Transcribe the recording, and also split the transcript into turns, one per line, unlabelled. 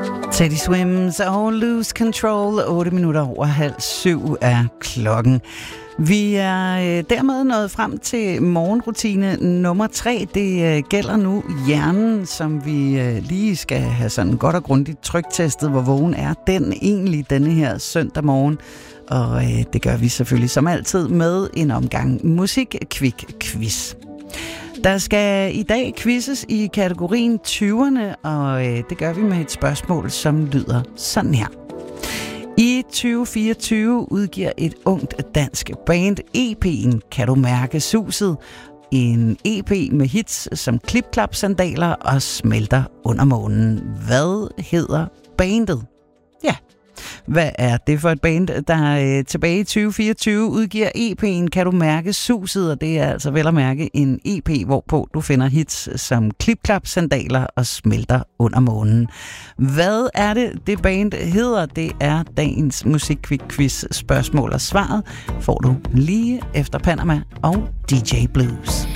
Teddy Swims og Lose Control. 7:08 er klokken. Vi er dermed nået frem til morgenrutine nummer 3. Det gælder nu hjernen, som vi lige skal have sådan godt og grundigt tryktestet, hvor vågen er den egentlig denne her søndag morgen. Og det gør vi selvfølgelig som altid med en omgang musik-quiz. Der skal i dag quizzes i kategorien 20'erne, og det gør vi med et spørgsmål, som lyder sådan her. I 2024 udgiver et ungt dansk band EP'en Kan du mærke suset? En EP med hits som Klip-klap-sandaler og Smelter under månen. Hvad hedder bandet? Ja. Hvad er det for et band, der tilbage i 2024 udgiver EP'en Kan du mærke suset? Og det er altså vel at mærke en EP, hvorpå du finder hits som Klip-klap, sandaler og Smelter under månen. Hvad er det band hedder? Det er dagens musikquiz spørgsmål, og svaret får du lige efter Panama og DJ Blues.